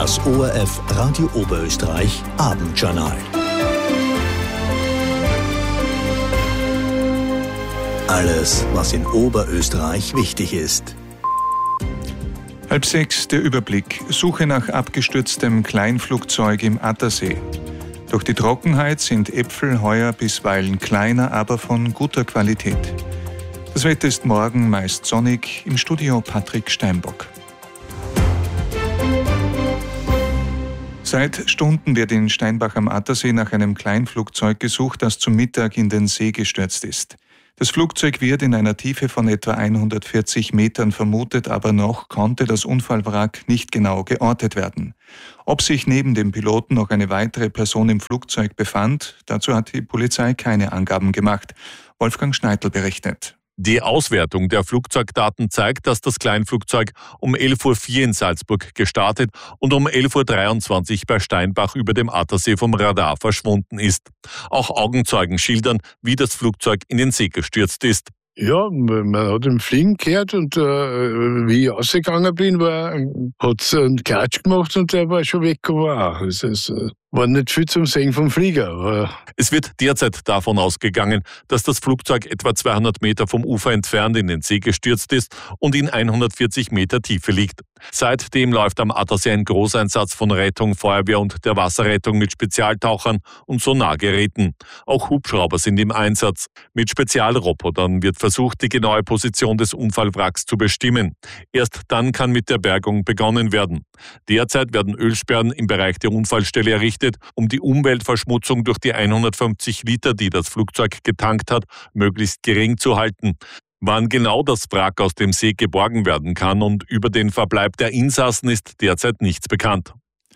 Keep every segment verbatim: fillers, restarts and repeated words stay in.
Das O R F Radio Oberösterreich Abendjournal. Alles, was in Oberösterreich wichtig ist. Halb sechs der Überblick. Suche nach abgestürztem Kleinflugzeug im Attersee. Durch die Trockenheit sind Äpfel heuer bisweilen kleiner, aber von guter Qualität. Das Wetter ist morgen meist sonnig. Im Studio Patrick Steinbock. Seit Stunden wird in Steinbach am Attersee nach einem Kleinflugzeug gesucht, das zum Mittag in den See gestürzt ist. Das Flugzeug wird in einer Tiefe von etwa hundertvierzig Metern vermutet, aber noch konnte das Unfallwrack nicht genau geortet werden. Ob sich neben dem Piloten noch eine weitere Person im Flugzeug befand, dazu hat die Polizei keine Angaben gemacht. Wolfgang Schneidl berichtet. Die Auswertung der Flugzeugdaten zeigt, dass das Kleinflugzeug um elf Uhr vier in Salzburg gestartet und um elf Uhr dreiundzwanzig bei Steinbach über dem Attersee vom Radar verschwunden ist. Auch Augenzeugen schildern, wie das Flugzeug in den See gestürzt ist. Ja, man hat ihn fliegen gehört und äh, wie ich rausgegangen bin, hat es einen Klatsch gemacht und der war schon weg. Aber es ist, äh, war nicht viel zum Sehen vom Flieger. Aber es wird derzeit davon ausgegangen, dass das Flugzeug etwa zweihundert Meter vom Ufer entfernt in den See gestürzt ist und in hundertvierzig Meter Tiefe liegt. Seitdem läuft am Attersee ein Großeinsatz von Rettung, Feuerwehr und der Wasserrettung mit Spezialtauchern und Sonargeräten. Auch Hubschrauber sind im Einsatz. Mit Spezialrobotern wird versucht, die genaue Position des Unfallwracks zu bestimmen. Erst dann kann mit der Bergung begonnen werden. Derzeit werden Ölsperren im Bereich der Unfallstelle errichtet, um die Umweltverschmutzung durch die hundertfünfzig Liter, die das Flugzeug getankt hat, möglichst gering zu halten. Wann genau das Wrack aus dem See geborgen werden kann und über den Verbleib der Insassen ist derzeit nichts bekannt.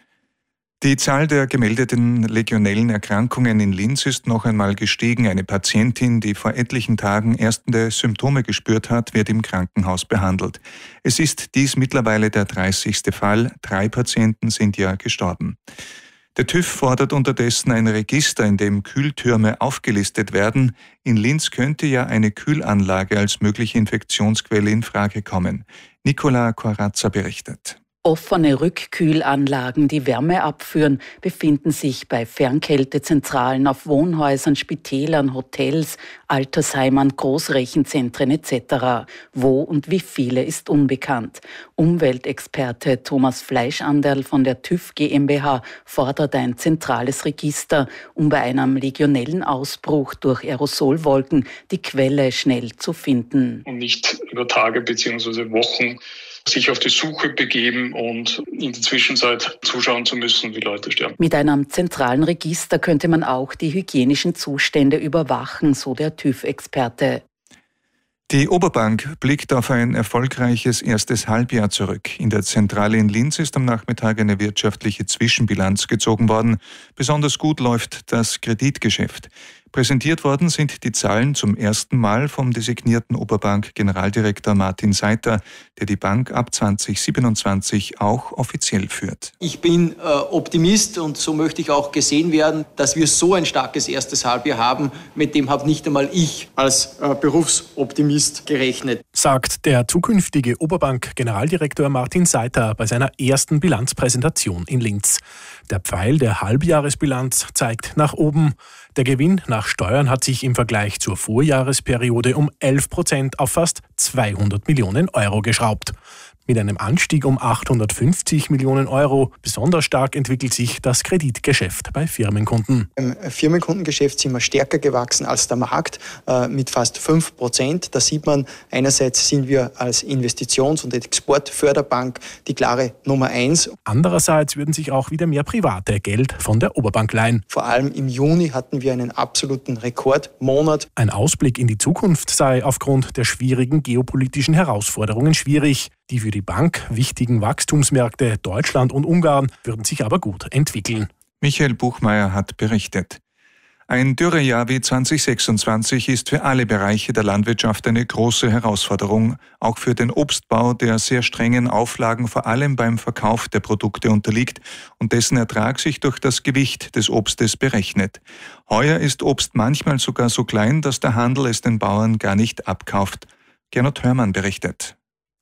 Die Zahl der gemeldeten legionellen Erkrankungen in Linz ist noch einmal gestiegen. Eine Patientin, die vor etlichen Tagen erste Symptome gespürt hat, wird im Krankenhaus behandelt. Es ist dies mittlerweile der dreißigste Fall. Drei Patienten sind ja gestorben. Der TÜV fordert unterdessen ein Register, in dem Kühltürme aufgelistet werden. In Linz könnte ja eine Kühlanlage als mögliche Infektionsquelle in Frage kommen. Nicola Corazza berichtet. Offene Rückkühlanlagen, die Wärme abführen, befinden sich bei Fernkältezentralen auf Wohnhäusern, Spitälern, Hotels, Altersheimen, Großrechenzentren et cetera. Wo und wie viele ist unbekannt. Umweltexperte Thomas Fleischanderl von der TÜV GmbH fordert ein zentrales Register, um bei einem legionellen Ausbruch durch Aerosolwolken die Quelle schnell zu finden. Und nicht über Tage bzw. Wochen sich auf die Suche begeben und in der Zwischenzeit zuschauen zu müssen, wie Leute sterben. Mit einem zentralen Register könnte man auch die hygienischen Zustände überwachen, so der TÜV-Experte. Die Oberbank blickt auf ein erfolgreiches erstes Halbjahr zurück. In der Zentrale in Linz ist am Nachmittag eine wirtschaftliche Zwischenbilanz gezogen worden. Besonders gut läuft das Kreditgeschäft. Präsentiert worden sind die Zahlen zum ersten Mal vom designierten Oberbank-Generaldirektor Martin Seiter, der die Bank ab zwanzig siebenundzwanzig auch offiziell führt. Ich bin äh, Optimist und so möchte ich auch gesehen werden, dass wir so ein starkes erstes Halbjahr haben, mit dem habe nicht einmal ich als äh, Berufsoptimist gerechnet. Sagt der zukünftige Oberbank-Generaldirektor Martin Seiter bei seiner ersten Bilanzpräsentation in Linz. Der Pfeil der Halbjahresbilanz zeigt nach oben. Der Gewinn nach Steuern hat sich im Vergleich zur Vorjahresperiode um elf Prozent auf fast zweihundert Millionen Euro geschraubt. Mit einem Anstieg um achthundertfünfzig Millionen Euro. Besonders stark entwickelt sich das Kreditgeschäft bei Firmenkunden. Im Firmenkundengeschäft sind wir stärker gewachsen als der Markt äh, mit fast fünf Prozent. Da sieht man, einerseits sind wir als Investitions- und Exportförderbank die klare Nummer eins. Andererseits würden sich auch wieder mehr Private Geld von der Oberbank leihen. Vor allem im Juni hatten wir einen absoluten Rekordmonat. Ein Ausblick in die Zukunft sei aufgrund der schwierigen geopolitischen Herausforderungen schwierig. Die für die Bank wichtigen Wachstumsmärkte Deutschland und Ungarn würden sich aber gut entwickeln. Michael Buchmeier hat berichtet. Ein Dürrejahr wie zwanzig sechsundzwanzig ist für alle Bereiche der Landwirtschaft eine große Herausforderung, auch für den Obstbau, der sehr strengen Auflagen vor allem beim Verkauf der Produkte unterliegt und dessen Ertrag sich durch das Gewicht des Obstes berechnet. Heuer ist Obst manchmal sogar so klein, dass der Handel es den Bauern gar nicht abkauft. Gernot Hörmann berichtet.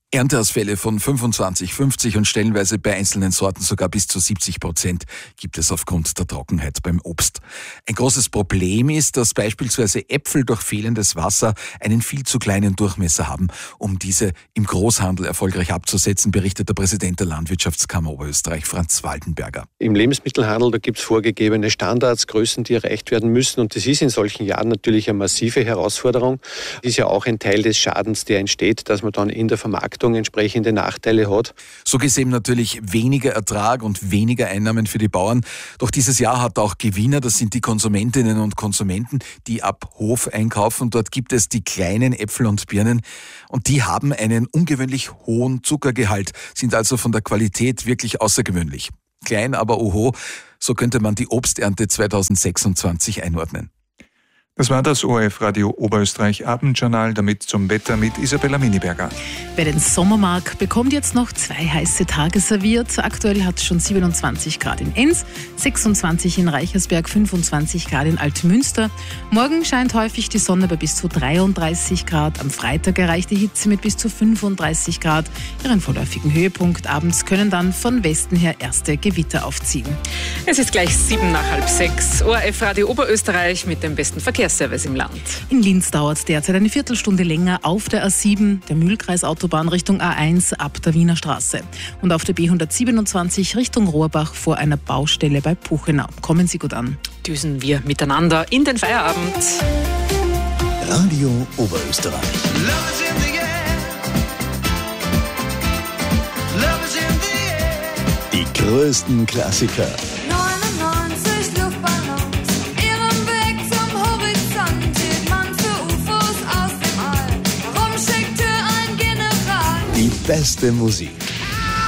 Ernteausfälle von fünfundzwanzig, fünfzig und stellenweise bei einzelnen Sorten sogar bis zu siebzig Prozent gibt es aufgrund der Trockenheit beim Obst. Ein großes Problem ist, dass beispielsweise Äpfel durch fehlendes Wasser einen viel zu kleinen Durchmesser haben, um diese im Großhandel erfolgreich abzusetzen, berichtet der Präsident der Landwirtschaftskammer Oberösterreich, Franz Waldenberger. Im Lebensmittelhandel, da gibt es vorgegebene Standards, Größen, die erreicht werden müssen, und das ist in solchen Jahren natürlich eine massive Herausforderung. Das ist ja auch ein Teil des Schadens, der entsteht, dass man dann in der Vermarktung entsprechende Nachteile hat. So gesehen natürlich weniger Ertrag und weniger Einnahmen für die Bauern. Doch dieses Jahr hat auch Gewinner, das sind die Konsumentinnen und Konsumenten, die ab Hof einkaufen. Dort gibt es die kleinen Äpfel und Birnen und die haben einen ungewöhnlich hohen Zuckergehalt, sind also von der Qualität wirklich außergewöhnlich. Klein, aber oho, so könnte man die Obsternte zweitausendsechsundzwanzig einordnen. Das war das O R F-Radio Oberösterreich Abendjournal, damit zum Wetter mit Isabella Miniberger. Wer den Sommer mag, bekommt jetzt noch zwei heiße Tage serviert. Aktuell hat es schon siebenundzwanzig Grad in Enns, sechsundzwanzig in Reichersberg, fünfundzwanzig Grad in Altmünster. Morgen scheint häufig die Sonne bei bis zu dreiunddreißig Grad. Am Freitag erreicht die Hitze mit bis zu fünfunddreißig Grad ihren vorläufigen Höhepunkt. Abends können dann von Westen her erste Gewitter aufziehen. Es ist gleich sieben nach halb sechs. O R F-Radio Oberösterreich mit dem besten Verkehrs Service im Land. In Linz dauert es derzeit eine Viertelstunde länger auf der A sieben, der Mühlkreisautobahn Richtung A eins ab der Wiener Straße. Und auf der B hundertsiebenundzwanzig Richtung Rohrbach vor einer Baustelle bei Puchenau. Kommen Sie gut an. Düsen wir miteinander in den Feierabend. Radio Oberösterreich. Die größten Klassiker. Die beste Musik.